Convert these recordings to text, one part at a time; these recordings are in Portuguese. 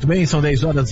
Muito bem, são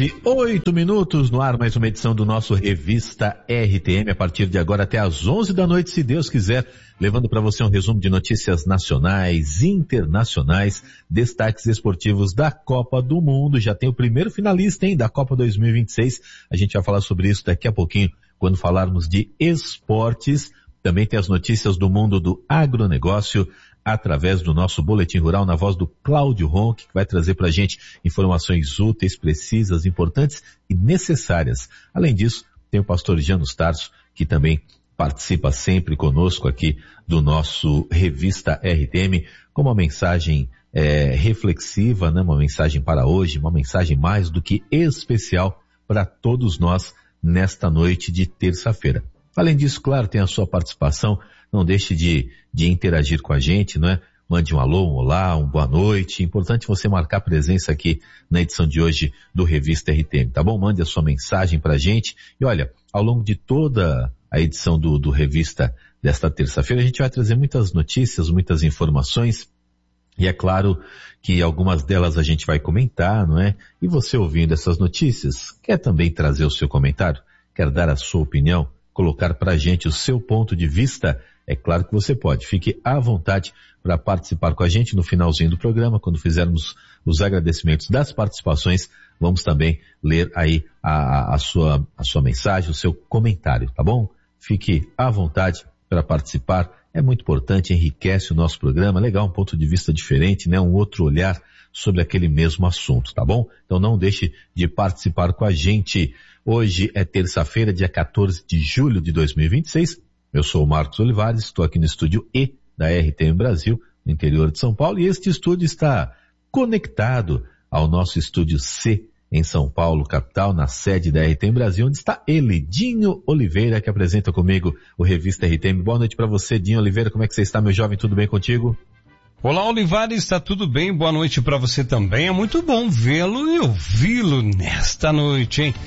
10h08 no ar, mais uma edição do nosso Revista RTM, a partir de agora até às 11 da noite, se Deus quiser, levando para você um resumo de notícias nacionais, internacionais, destaques esportivos da Copa do Mundo. Já tem o primeiro finalista, da Copa 2026. A gente vai falar sobre isso daqui a pouquinho, quando falarmos de esportes. Também tem as notícias do mundo do agronegócio, através do nosso Boletim Rural, na voz do Cláudio Ronck, que vai trazer para a gente informações úteis, precisas, importantes e necessárias. Além disso, tem o pastor Janus Tarso, que também participa sempre conosco aqui do nosso Revista RTM, com uma mensagem reflexiva, né? Uma mensagem para hoje, uma mensagem mais do que especial para todos nós nesta noite de terça-feira. Além disso, claro, tem a sua participação. Não deixe de interagir com a gente, não é? Mande um alô, um olá, um boa noite. Importante você marcar presença aqui na edição de hoje do Revista RTM, tá bom? Mande a sua mensagem pra gente. E olha, ao longo de toda a edição do Revista desta terça-feira, a gente vai trazer muitas notícias, muitas informações. E é claro que algumas delas a gente vai comentar, não é? E você ouvindo essas notícias, quer também trazer o seu comentário? Quer dar a sua opinião? Colocar pra gente o seu ponto de vista? É claro que você pode. Fique à vontade para participar com a gente no finalzinho do programa. Quando fizermos os agradecimentos das participações, vamos também ler aí a sua mensagem, o seu comentário, tá bom? Fique à vontade para participar. É muito importante, enriquece o nosso programa. Legal, um ponto de vista diferente, né? Um outro olhar sobre aquele mesmo assunto, tá bom? Então não deixe de participar com a gente. Hoje é terça-feira, dia 14 de julho de 2026. Eu sou o Marcos Olivares, estou aqui no estúdio E da RTM Brasil, no interior de São Paulo, e este estúdio está conectado ao nosso estúdio C em São Paulo, capital, na sede da RTM Brasil, onde está ele, Dinho Oliveira, que apresenta comigo o Revista RTM. Boa noite para você, Dinho Oliveira, como é que você está, meu jovem? Tudo bem contigo? Olá, Olivares, está tudo bem? Boa noite para você também. É muito bom vê-lo e ouvi-lo nesta noite, hein?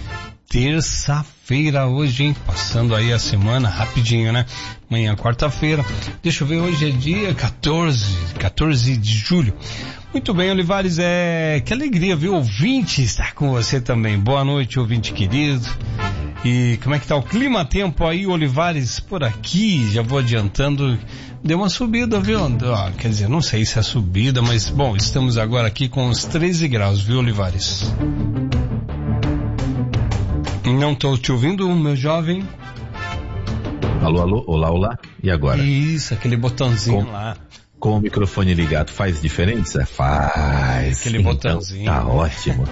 Terça-feira hoje, hein? Passando aí a semana rapidinho, né? Amanhã, quarta-feira. Deixa eu ver, hoje é dia 14 de julho. Muito bem, Olivares, que alegria, viu? Ouvinte estar com você também. Boa noite, ouvinte querido. E como é que tá o clima-tempo aí, Olivares? Por aqui, já vou adiantando, deu uma subida, viu? Quer dizer, não sei se é subida, mas, bom, estamos agora aqui com uns 13 graus, viu, Olivares? Não estou te ouvindo, meu jovem. Alô, alô, olá, olá. E agora? Isso, aquele botãozinho lá. Com o microfone ligado faz diferença? Faz. Aquele botãozinho. Tá ótimo.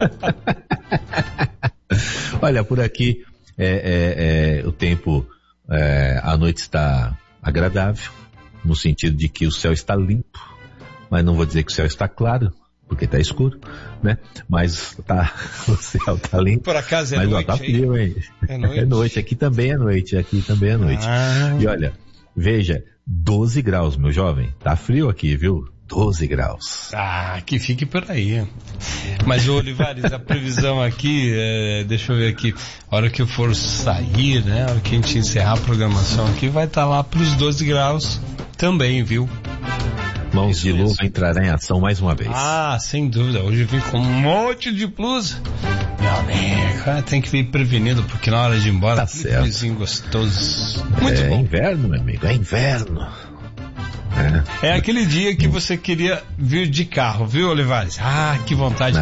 Olha, por aqui o tempo, a noite está agradável, no sentido de que o céu está limpo, mas não vou dizer que o céu está claro, porque está escuro, né? Mas o céu está limpo. Por acaso é mas noite, tá frio, hein? É noite? É noite, aqui também é noite, E olha, veja, 12 graus, meu jovem, tá frio aqui, viu? 12 graus. Que fique por aí. Mas, Olivares, a previsão aqui, deixa eu ver aqui, a hora que eu for sair, né, a hora que a gente encerrar a programação aqui, vai estar lá pros 12 graus também, viu? Mãos de luva entrará em ação mais uma vez. Sem dúvida. Hoje eu vim com um monte de blusa. Meu amigo, tem que vir prevenido, porque na hora de ir embora, tá certo. Coisinho gostoso. Muito bom. É inverno, meu amigo, é inverno. É aquele dia que você queria vir de carro, viu, Olivares? Que vontade.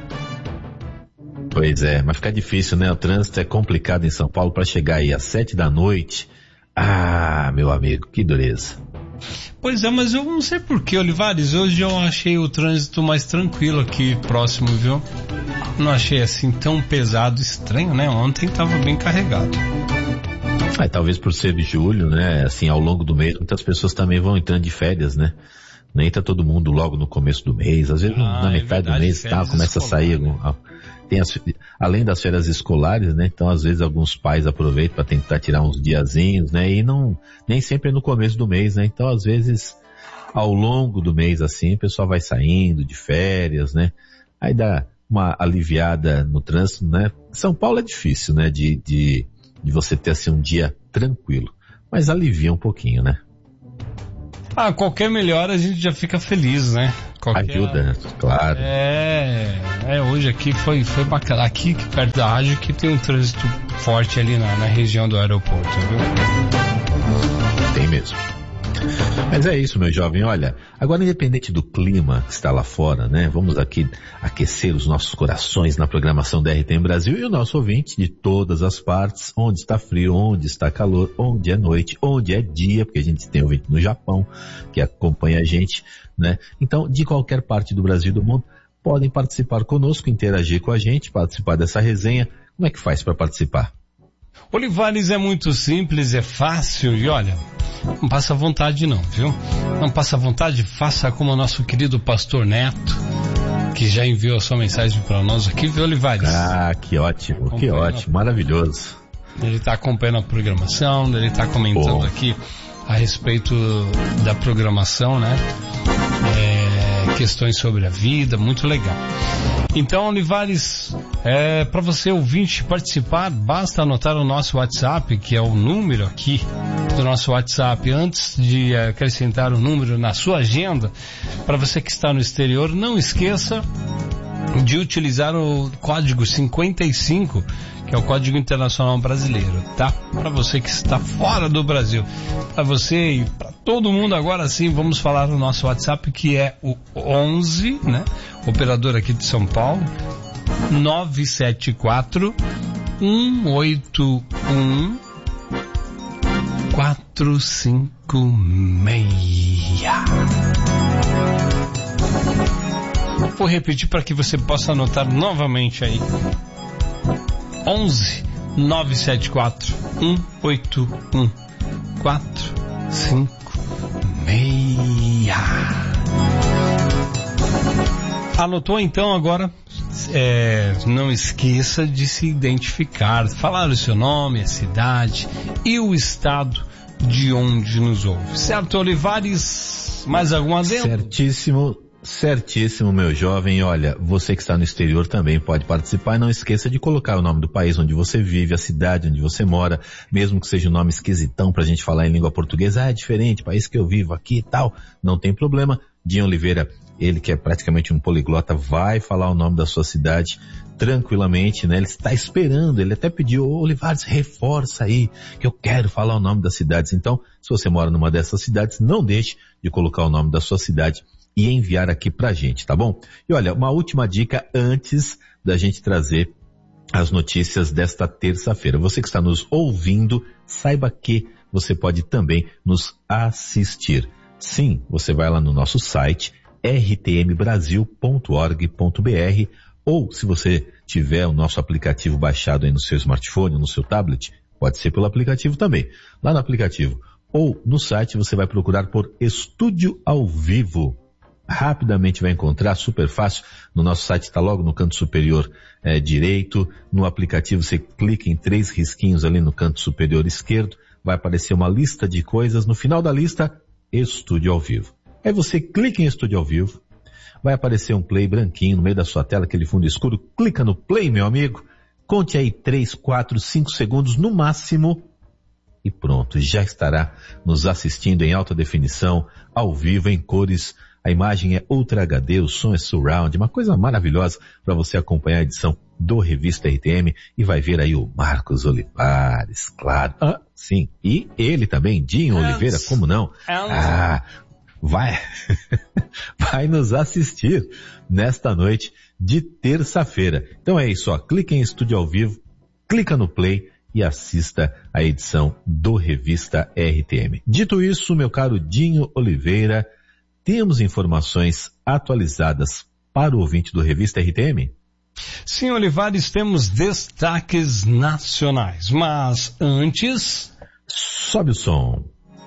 Pois é, mas fica difícil, né? O trânsito é complicado em São Paulo para chegar aí às 7 da noite. Meu amigo, que dureza. Pois é, mas eu não sei porquê, Olivares, hoje eu achei o trânsito mais tranquilo aqui próximo, viu? Não achei assim tão pesado, estranho, né? Ontem tava bem carregado. Talvez por ser de julho, né? Assim, ao longo do mês, muitas pessoas também vão entrando de férias, né? Nem entra todo mundo logo no começo do mês, às vezes na metade do mês começa a sair, tem além das férias escolares, né? Então às vezes alguns pais aproveitam para tentar tirar uns diazinhos, né? E nem sempre é no começo do mês, né? Então às vezes ao longo do mês assim, o pessoal vai saindo de férias, né? Aí dá uma aliviada no trânsito, né? São Paulo é difícil, né? De você ter assim um dia tranquilo, mas alivia um pouquinho, né? Qualquer melhora a gente já fica feliz, né? Ajuda, claro. Hoje aqui foi bacana. Aqui perto da rádio que tem um trânsito forte ali na região do aeroporto, viu? Tem mesmo. Mas é isso, meu jovem, olha, agora independente do clima que está lá fora, né, vamos aqui aquecer os nossos corações na programação da RTM Brasil e o nosso ouvinte de todas as partes, onde está frio, onde está calor, onde é noite, onde é dia, porque a gente tem ouvinte no Japão que acompanha a gente, né, então de qualquer parte do Brasil e do mundo podem participar conosco, interagir com a gente, participar dessa resenha. Como é que faz para participar? Olivares, é muito simples, é fácil e olha, não passa vontade não, viu? Não passa vontade, faça como o nosso querido pastor Neto, que já enviou a sua mensagem para nós aqui, viu, Olivares? Que ótimo, que ótimo, maravilhoso. Ele está acompanhando a programação, ele está comentando aqui a respeito da programação, né? Questões sobre a vida, muito legal. Então, Olivares, para você ouvinte participar, basta anotar o nosso WhatsApp, que é o número aqui do nosso WhatsApp. Antes de acrescentar o número na sua agenda, para você que está no exterior, não esqueça de utilizar o código 55, que é o Código Internacional Brasileiro, tá? Para você que está fora do Brasil, para você e para todo mundo, agora sim, vamos falar no nosso WhatsApp, que é o 11, né? Operador aqui de São Paulo, 974 181 456. Vou repetir para que você possa anotar novamente aí. 11 974 181 456. Anotou então agora? Não esqueça de se identificar, falar o seu nome, a cidade e o estado de onde nos ouve. Certo, Olivares? Mais algum adendo? Certíssimo, meu jovem. Olha, você que está no exterior também pode participar e não esqueça de colocar o nome do país onde você vive, a cidade onde você mora, mesmo que seja um nome esquisitão pra gente falar em língua portuguesa. É diferente, país que eu vivo aqui e tal, não tem problema. Dinho Oliveira, ele que é praticamente um poliglota, vai falar o nome da sua cidade tranquilamente, né? Ele está esperando, ele até pediu, Olivares, reforça aí, que eu quero falar o nome das cidades. Então, se você mora numa dessas cidades, não deixe de colocar o nome da sua cidade e enviar aqui pra gente, tá bom? E olha, uma última dica antes da gente trazer as notícias desta terça-feira. Você que está nos ouvindo, saiba que você pode também nos assistir. Sim, você vai lá no nosso site, rtmbrasil.org.br, ou se você tiver o nosso aplicativo baixado aí no seu smartphone, no seu tablet, pode ser pelo aplicativo também. Lá no aplicativo ou no site você vai procurar por Estúdio ao Vivo. Rapidamente vai encontrar, super fácil. No nosso site está logo no canto superior direito. No aplicativo você clica em 3 risquinhos ali no canto superior esquerdo. Vai aparecer uma lista de coisas. No final da lista, Estúdio ao Vivo. Aí você clica em Estúdio ao Vivo. Vai aparecer um play branquinho no meio da sua tela, aquele fundo escuro. Clica no play, meu amigo. Conte aí 3, 4, 5 segundos no máximo. E pronto, já estará nos assistindo em alta definição, ao vivo, em cores. A imagem é Ultra HD, o som é Surround, uma coisa maravilhosa para você acompanhar a edição do Revista RTM e vai ver aí o Marcos Olivares, claro. Sim, e ele também, Dinho Oliveira, como não? Vai nos assistir nesta noite de terça-feira. Então é isso, clica em Estúdio ao Vivo, clica no Play e assista a edição do Revista RTM. Dito isso, meu caro Dinho Oliveira, temos informações atualizadas para o ouvinte do Revista RTM? Sim, Olivares, temos destaques nacionais, mas antes... Sobe o som.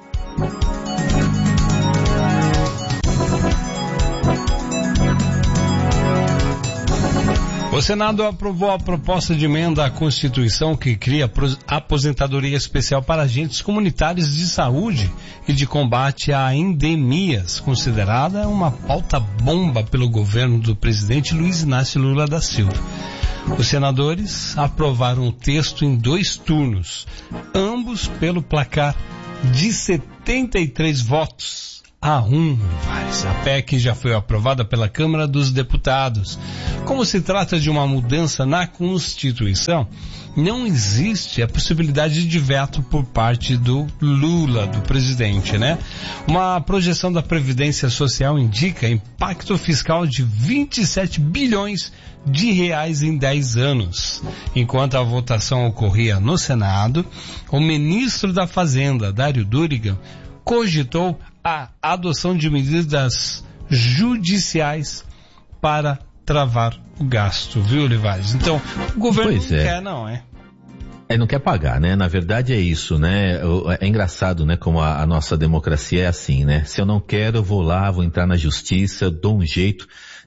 O Senado aprovou a proposta de emenda à Constituição que cria aposentadoria especial para agentes comunitários de saúde e de combate a endemias, considerada uma pauta bomba pelo governo do presidente Luiz Inácio Lula da Silva. Os senadores aprovaram o texto em 2 turnos, ambos pelo placar de 73 votos A1, Vares. A PEC já foi aprovada pela Câmara dos Deputados. Como se trata de uma mudança na Constituição, não existe a possibilidade de veto por parte do Lula, do presidente, né? Uma projeção da Previdência Social indica impacto fiscal de 27 bilhões de reais em 10 anos. Enquanto a votação ocorria no Senado, o ministro da Fazenda, Dário Durigan, cogitou a adoção de medidas judiciais para travar o gasto, viu, Olivares? Então, o governo não quer, não, é? Ele não quer pagar, né? Na verdade é isso, né? É engraçado, né? Como a nossa democracia é assim, né? Se eu não quero, eu vou lá, vou entrar na justiça, dou um jeito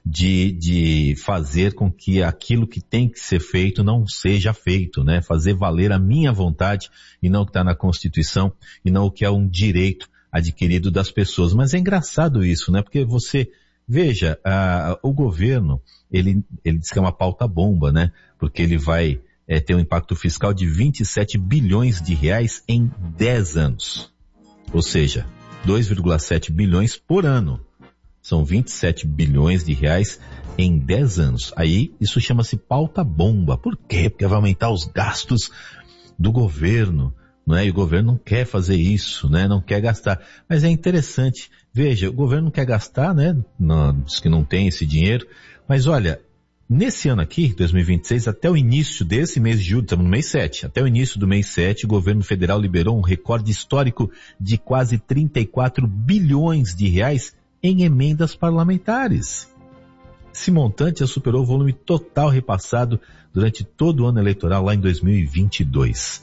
de fazer com que aquilo que tem que ser feito não seja feito, né? Fazer valer a minha vontade e não o que está na Constituição e não o que é um direito adquirido das pessoas. Mas é engraçado isso, né? Porque você, veja, o governo, ele diz que é uma pauta bomba, né? Porque ele vai ter um impacto fiscal de 27 bilhões de reais em 10 anos. Ou seja, 2,7 bilhões por ano. São 27 bilhões de reais em 10 anos. Aí isso chama-se pauta bomba. Por quê? Porque vai aumentar os gastos do governo, não é? E o governo não quer fazer isso, né? Não quer gastar. Mas é interessante. Veja, o governo não quer gastar, né? Não, diz que não tem esse dinheiro. Mas olha, nesse ano aqui, 2026, até o início desse mês de julho, estamos no mês 7, até o início do mês 7, o governo federal liberou um recorde histórico de quase 34 bilhões de reais em emendas parlamentares. Esse montante já superou o volume total repassado durante todo o ano eleitoral lá em 2022.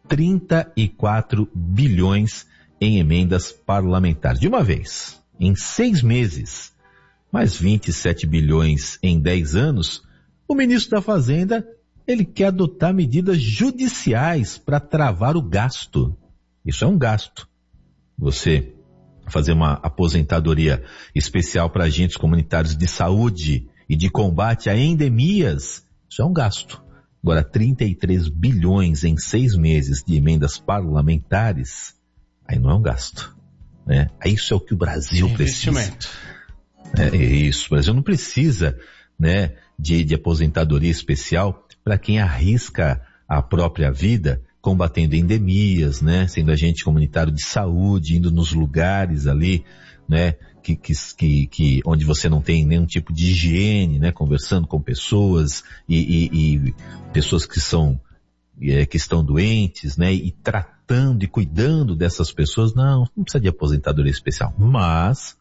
34 bilhões em emendas parlamentares. De uma vez, em 6 meses, mais 27 bilhões em 10 anos, o ministro da Fazenda, ele quer adotar medidas judiciais para travar o gasto. Isso é um gasto. Você fazer uma aposentadoria especial para agentes comunitários de saúde e de combate a endemias, isso é um gasto. Agora, 33 bilhões em 6 meses de emendas parlamentares, aí não é um gasto, né? Isso é o que o Brasil precisa. É isso, o Brasil não precisa, né, de aposentadoria especial para quem arrisca a própria vida combatendo endemias, né, sendo agente comunitário de saúde, indo nos lugares ali, né, que onde você não tem nenhum tipo de higiene, né, conversando com pessoas e pessoas que estão doentes, né, e tratando e cuidando dessas pessoas. Não precisa de aposentadoria especial, mas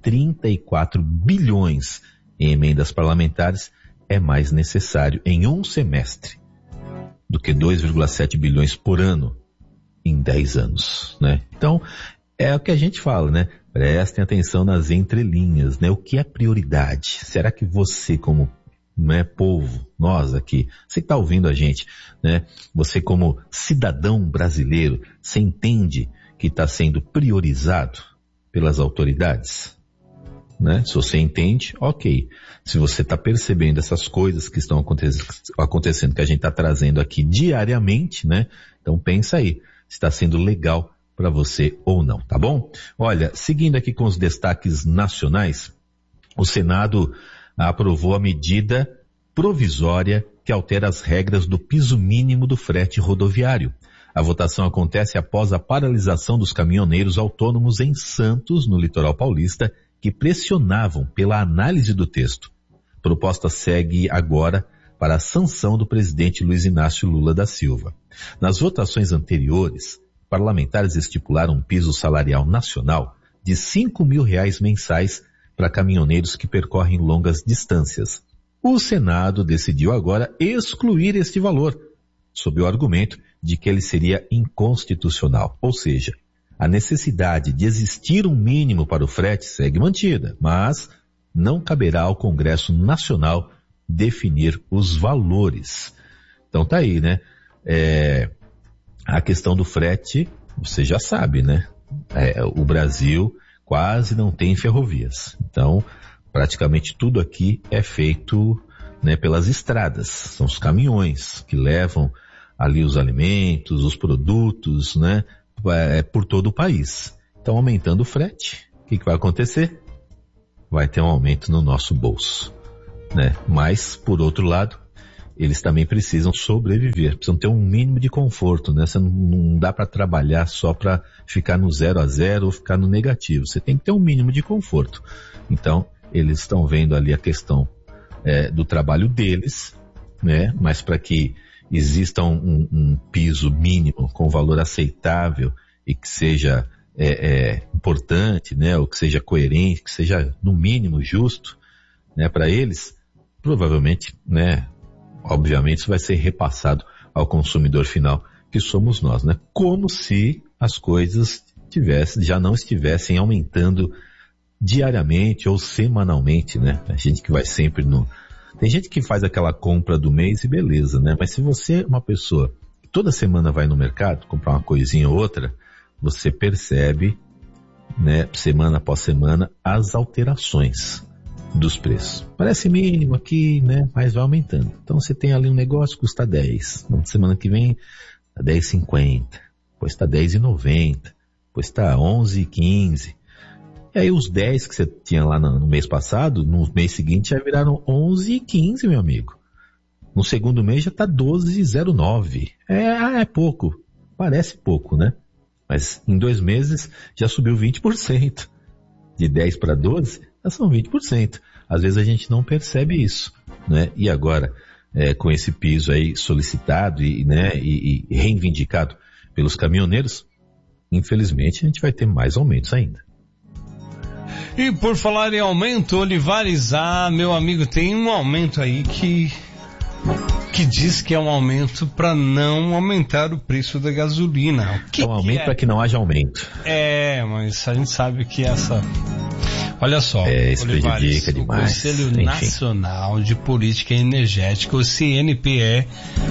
34 bilhões em emendas parlamentares é mais necessário em um semestre do que 2,7 bilhões por ano em 10 anos, né? Então, é o que a gente fala, né? Prestem atenção nas entrelinhas, né? O que é prioridade? Será que você, como, né, povo, nós aqui, você que está ouvindo a gente, né? Você como cidadão brasileiro, você entende que está sendo priorizado pelas autoridades? Né? Se você entende, ok. Se você está percebendo essas coisas que estão acontecendo, que a gente está trazendo aqui diariamente, né? Então pensa aí, se está sendo legal para você ou não, tá bom? Olha, seguindo aqui com os destaques nacionais, o Senado aprovou a medida provisória que altera as regras do piso mínimo do frete rodoviário. A votação acontece após a paralisação dos caminhoneiros autônomos em Santos, no litoral paulista, que pressionavam pela análise do texto. A proposta segue agora para a sanção do presidente Luiz Inácio Lula da Silva. Nas votações anteriores, parlamentares estipularam um piso salarial nacional de R$5.000 mensais para caminhoneiros que percorrem longas distâncias. O Senado decidiu agora excluir este valor, sob o argumento de que ele seria inconstitucional, ou seja, a necessidade de existir um mínimo para o frete segue mantida, mas não caberá ao Congresso Nacional definir os valores. Então tá aí, né? A questão do frete, você já sabe, né? O Brasil quase não tem ferrovias. Então, praticamente tudo aqui é feito, né, pelas estradas. São os caminhões que levam ali os alimentos, os produtos, né? Por todo o país. Então, aumentando o frete, que vai acontecer? Vai ter um aumento no nosso bolso, né? Mas, por outro lado, eles também precisam sobreviver, precisam ter um mínimo de conforto, né? Você não dá para trabalhar só para ficar no 0 a 0 ou ficar no negativo. Você tem que ter um mínimo de conforto. Então, eles estão vendo ali a questão do trabalho deles, né? Mas para que exista um piso mínimo com valor aceitável e que seja importante, né? Ou que seja coerente, que seja no mínimo justo, né? Para eles, provavelmente, né? Obviamente isso vai ser repassado ao consumidor final, que somos nós, né? Como se as coisas já não estivessem aumentando diariamente ou semanalmente, né? A gente que vai sempre Tem gente que faz aquela compra do mês e beleza, né? Mas se você é uma pessoa que toda semana vai no mercado comprar uma coisinha ou outra, você percebe, né, semana após semana, as alterações dos preços. Parece mínimo aqui, né, mas vai aumentando. Então você tem ali um negócio que custa 10. Na semana que vem está 10,50. Depois está 10,90. Depois está 11,15. E aí os 10 que você tinha lá no mês passado, no mês seguinte já viraram 11,15, meu amigo. No segundo mês já está 12,09. É pouco. Parece pouco, né? Mas em 2 meses já subiu 20%. De 10 para 12, já são 20%. Às vezes a gente não percebe isso, né? E agora, com esse piso aí solicitado e reivindicado pelos caminhoneiros, infelizmente a gente vai ter mais aumentos ainda. E por falar em aumento, Olivares, meu amigo, tem um aumento aí que diz que é um aumento para não aumentar o preço da gasolina. É um aumento para que não haja aumento. Mas a gente sabe que Olha só, isso Olivares, prejudica demais. O Conselho Nacional de Política Energética, o CNPE,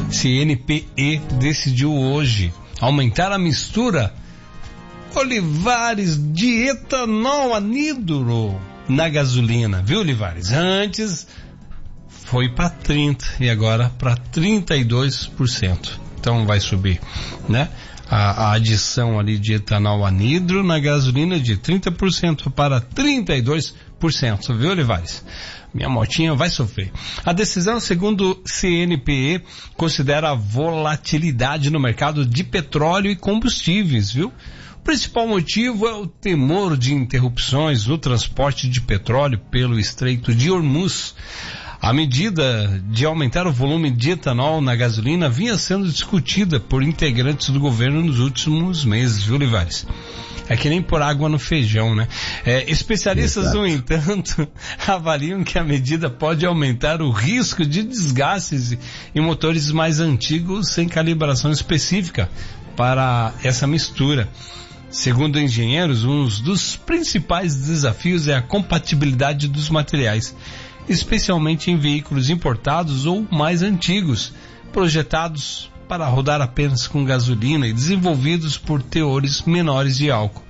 decidiu hoje aumentar a mistura, Olivares, de etanol anidro na gasolina, viu, Olivares? Antes foi para 30% e agora para 32%. Então vai subir, né? A adição ali de etanol anidro na gasolina de 30% para 32%, viu, Olivares? Minha motinha vai sofrer. A decisão, segundo o CNPE, considera a volatilidade no mercado de petróleo e combustíveis, viu? O principal motivo é o temor de interrupções no transporte de petróleo pelo Estreito de Hormuz. A medida de aumentar o volume de etanol na gasolina vinha sendo discutida por integrantes do governo nos últimos meses, viu, Olivares? É que nem pôr água no feijão, né? Especialistas, exato, no entanto, avaliam que a medida pode aumentar o risco de desgastes em motores mais antigos sem calibração específica para essa mistura. Segundo engenheiros, um dos principais desafios é a compatibilidade dos materiais, especialmente em veículos importados ou mais antigos, projetados para rodar apenas com gasolina e desenvolvidos por teores menores de álcool.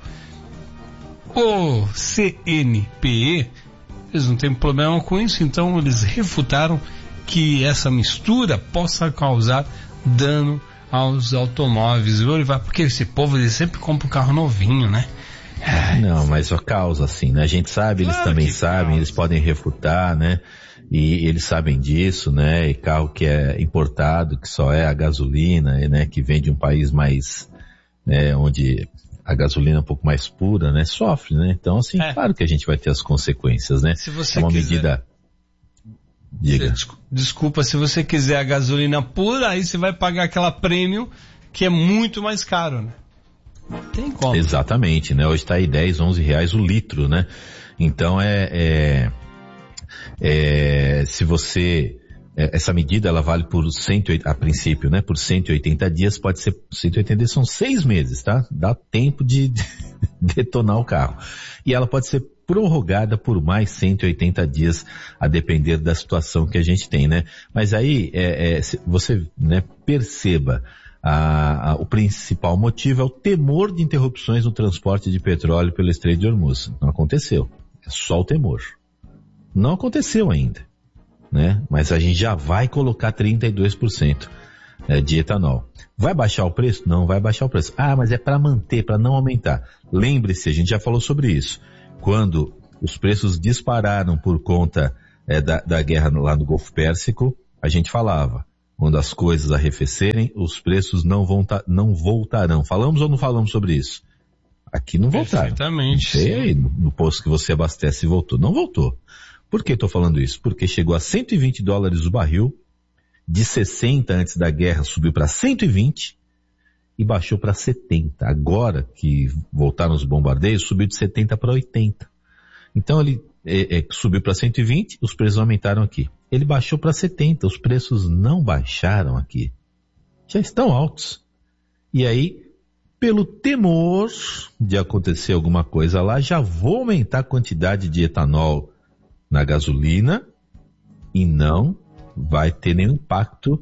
O CNPE, eles não têm problema com isso, então eles refutaram que essa mistura possa causar dano aos automóveis, porque esse povo ele sempre compra um carro novinho, né? Não, mas só causa assim, né? A gente sabe, eles também sabem, eles podem refutar, né? E eles sabem disso, né? E carro que é importado, que só é a gasolina, né? Que vem de um país mais, né? Onde a gasolina é um pouco mais pura, né? Sofre, né? Então, assim, claro que a gente vai ter as consequências, né? Se você é uma quiser... medida... Diga. Desculpa, se você quiser a gasolina pura, aí você vai pagar aquela premium que é muito mais caro, né? Tem como. Exatamente, né? Hoje está aí 10, 11 reais o litro, né? Então se você, essa medida ela vale por 180, a princípio, né? Por 180 dias, pode ser, 180 dias são 6 meses, tá? Dá tempo de detonar o carro. E ela pode ser prorrogada por mais 180 dias, a depender da situação que a gente tem, né? Mas aí, você, né, perceba, o principal motivo é o temor de interrupções no transporte de petróleo pelo Estreito de Hormuz. Não aconteceu. É só o temor. Não aconteceu ainda, né? Mas a gente já vai colocar 32% de etanol. Vai baixar o preço? Não vai baixar o preço. Mas é para manter, para não aumentar. Lembre-se, a gente já falou sobre isso, quando os preços dispararam por conta da guerra lá no Golfo Pérsico, a gente falava, quando as coisas arrefecerem, os preços não voltarão. Falamos ou não falamos sobre isso? Aqui não voltaram. Perfeitamente. Não sei aí, no posto que você abastece voltou. Não voltou. Por que estou falando isso? Porque chegou a $120 o barril, de 60 antes da guerra subiu para 120 e baixou para 70. Agora que voltaram os bombardeios, subiu de 70 para 80. Então ele subiu para 120, os preços aumentaram aqui. Ele baixou para 70, os preços não baixaram aqui. Já estão altos. E aí, pelo temor de acontecer alguma coisa lá, já vou aumentar a quantidade de etanol na gasolina e não vai ter nenhum impacto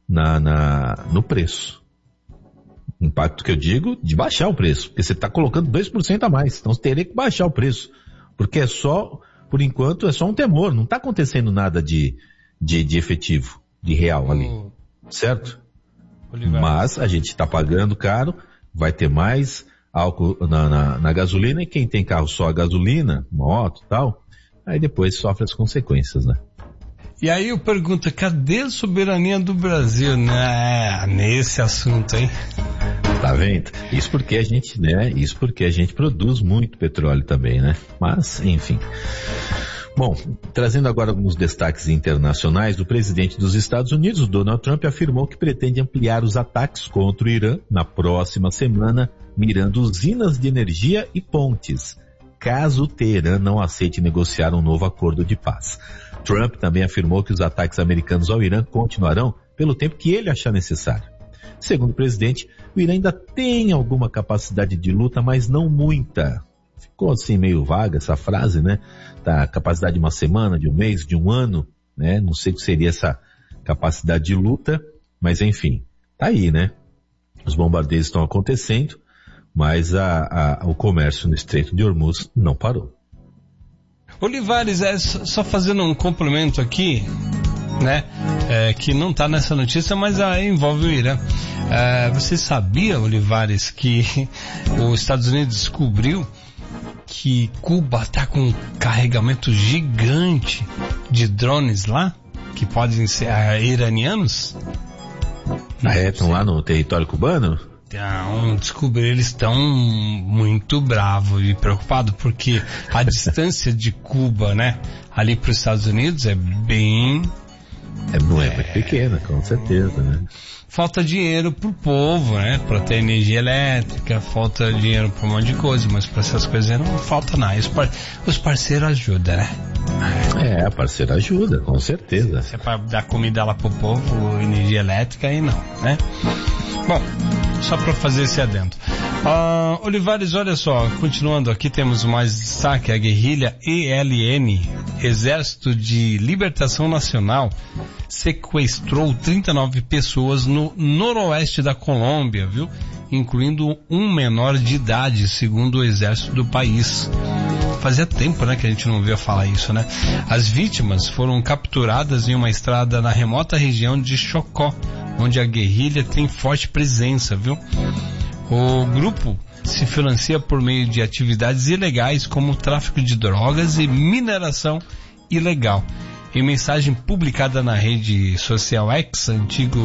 no preço. Impacto que eu digo de baixar o preço, porque você está colocando 2% a mais, então você teria que baixar o preço, porque por enquanto é só um temor, não está acontecendo nada de efetivo, de real ali, certo? Mas a gente está pagando caro, vai ter mais álcool na gasolina, e quem tem carro só a gasolina, moto e tal, aí depois sofre as consequências, né? E aí eu pergunto, cadê a soberania do Brasil, né? Nesse assunto, hein? Tá vendo? Isso porque a gente produz muito petróleo também, né? Mas, enfim. Bom, trazendo agora alguns destaques internacionais, o presidente dos Estados Unidos, o Donald Trump, afirmou que pretende ampliar os ataques contra o Irã na próxima semana, mirando usinas de energia e pontes, caso o Teherã não aceite negociar um novo acordo de paz. Trump também afirmou que os ataques americanos ao Irã continuarão pelo tempo que ele achar necessário. Segundo o presidente, o Irã ainda tem alguma capacidade de luta, mas não muita. Ficou assim meio vaga essa frase, né? Da capacidade de uma semana, de um mês, de um ano, né? Não sei o que seria essa capacidade de luta, mas enfim, tá aí, né? Os bombardeios estão acontecendo, mas o comércio no Estreito de Hormuz não parou. Olivares, só fazendo um complemento aqui, né? Que não está nessa notícia, mas envolve o Irã. Você sabia, Olivares, que os Estados Unidos descobriu que Cuba está com um carregamento gigante de drones lá, que podem ser iranianos? Estão lá no território cubano? Então, descobrir, eles estão muito bravos e preocupados, porque a distância de Cuba, né, ali para os Estados Unidos é bem... Não é muito pequena, com certeza, né? Falta dinheiro pro povo, né? Pra ter energia elétrica, falta dinheiro pra um monte de coisa, mas pra essas coisas não falta nada. Os parceiros ajudam, né? A parceira ajuda, com certeza. Se é pra dar comida lá pro povo, energia elétrica, aí não, né? Bom, só para fazer esse adendo. Olivares, olha só, continuando aqui, temos mais destaque. A guerrilha ELN, Exército de Libertação Nacional, sequestrou 39 pessoas no noroeste da Colômbia, viu? Incluindo um menor de idade, segundo o exército do país. Fazia tempo, né, que a gente não ouvia falar isso, né? As vítimas foram capturadas em uma estrada na remota região de Chocó, onde a guerrilha tem forte presença, viu? O grupo se financia por meio de atividades ilegais como tráfico de drogas e mineração ilegal. Em mensagem publicada na rede social X, antigo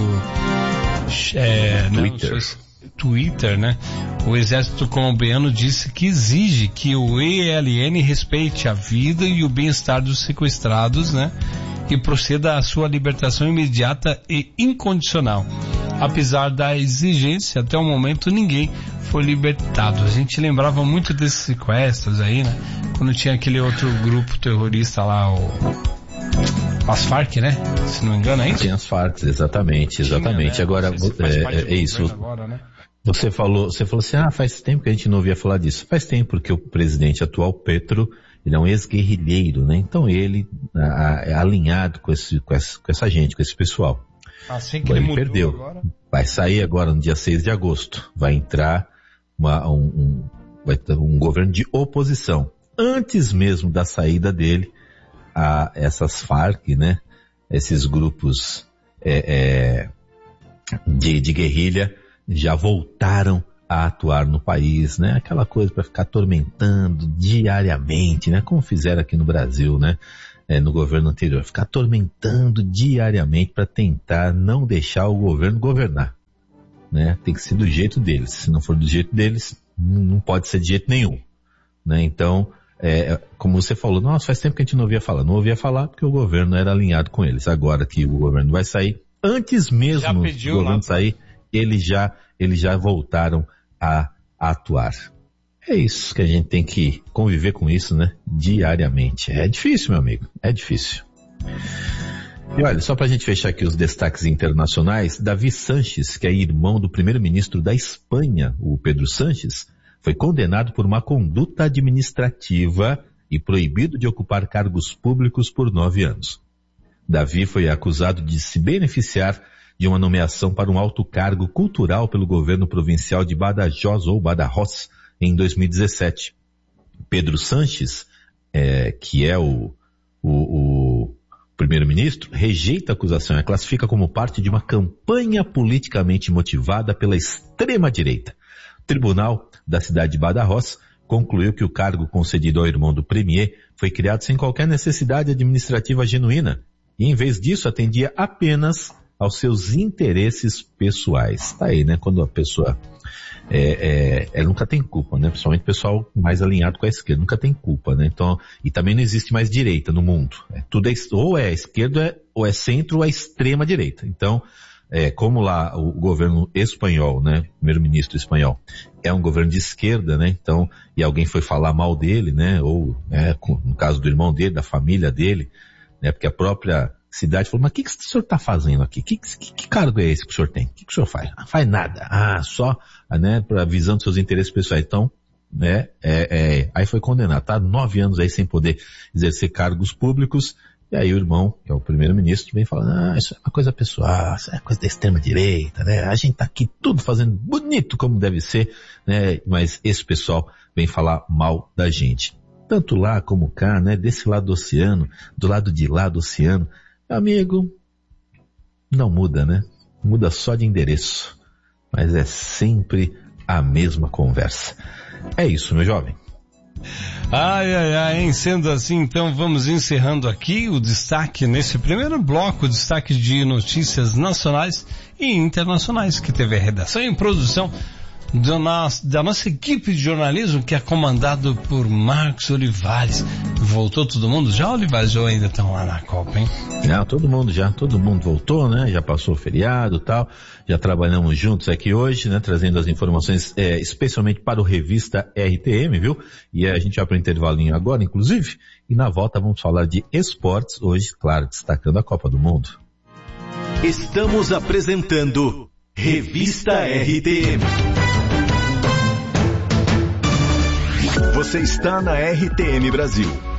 Twitter, né? O exército colombiano disse que exige que o ELN respeite a vida e o bem-estar dos sequestrados, né? E proceda à sua libertação imediata e incondicional. Apesar da exigência, até o momento ninguém foi libertado. A gente lembrava muito desses sequestros aí, né? Quando tinha aquele outro grupo terrorista lá, as Farc, né? Se não me engano, é isso? Tinha as Farc, exatamente. Tinha, né? Agora, é isso. Agora, né? Você falou assim, faz tempo que a gente não ouvia falar disso. Faz tempo, porque o presidente atual, Petro, ele é um ex-guerrilheiro, né? Então ele é alinhado com essa gente, com esse pessoal. Assim que ele perdeu. Agora. Vai sair agora no dia 6 de agosto. Vai entrar vai ter um governo de oposição. Antes mesmo da saída dele, essas Farc, né? Esses grupos de guerrilha já voltaram a atuar no país, né? Aquela coisa para ficar atormentando diariamente, né? Como fizeram aqui no Brasil, né? No governo anterior, ficar atormentando diariamente para tentar não deixar o governo governar, né? Tem que ser do jeito deles. Se não for do jeito deles, não pode ser de jeito nenhum, né? Então, como você falou, nossa, faz tempo que a gente não ouvia falar. Não ouvia falar porque o governo era alinhado com eles. Agora que o governo vai sair, antes mesmo do governo sair, eles já voltaram a atuar. É isso que a gente tem que conviver com isso, né? Diariamente. É difícil, meu amigo. É difícil. E olha, só pra gente fechar aqui os destaques internacionais, Davi Sanches, que é irmão do primeiro-ministro da Espanha, o Pedro Sánchez, foi condenado por uma conduta administrativa e proibido de ocupar cargos públicos por 9 anos. Davi foi acusado de se beneficiar de uma nomeação para um alto cargo cultural pelo governo provincial de Badajoz ou Badajoz em 2017. Pedro Sánchez, que é o primeiro-ministro, rejeita a acusação e a classifica como parte de uma campanha politicamente motivada pela extrema-direita. O tribunal da cidade de Badajoz concluiu que o cargo concedido ao irmão do premier foi criado sem qualquer necessidade administrativa genuína e, em vez disso, atendia apenas aos seus interesses pessoais. Tá aí, né? Quando a pessoa ela nunca tem culpa, né? Principalmente o pessoal mais alinhado com a esquerda, nunca tem culpa, né? Então, e também não existe mais direita no mundo. Tudo ou é esquerda, ou é centro, ou é extrema direita. Então, como lá o governo espanhol, né? O primeiro-ministro espanhol é um governo de esquerda, né? Então, e alguém foi falar mal dele, né? Ou, no caso do irmão dele, da família dele, né? Porque a própria cidade falou, mas o que o senhor está fazendo aqui? Que cargo é esse que o senhor tem? O que o senhor faz? Não faz nada. Só, né, visando seus interesses pessoais. Então, né, aí foi condenado, tá? 9 anos aí sem poder exercer cargos públicos. E aí o irmão, que é o primeiro-ministro, vem falando, isso é uma coisa pessoal, isso é coisa da extrema-direita, né? A gente tá aqui tudo fazendo bonito como deve ser, né? Mas esse pessoal vem falar mal da gente. Tanto lá como cá, né? Desse lado do oceano, do lado de lá do oceano. Amigo, não muda, né? Muda só de endereço. Mas é sempre a mesma conversa. É isso, meu jovem. Hein? Sendo assim, então vamos encerrando aqui o destaque nesse primeiro bloco, destaque de notícias nacionais e internacionais, que teve a redação e produção da nossa equipe de jornalismo, que é comandado por Marcos Olivares. Voltou todo mundo já, Olivares, ou ainda estão lá na Copa, hein? Não, todo mundo voltou, né? Já passou o feriado e tal, já trabalhamos juntos aqui hoje, né? Trazendo as informações, especialmente para o Revista RTM, viu? E a gente vai para o intervalinho agora, inclusive, e na volta vamos falar de esportes, hoje, claro, destacando a Copa do Mundo. Estamos apresentando Revista RTM. Você está na RTM Brasil.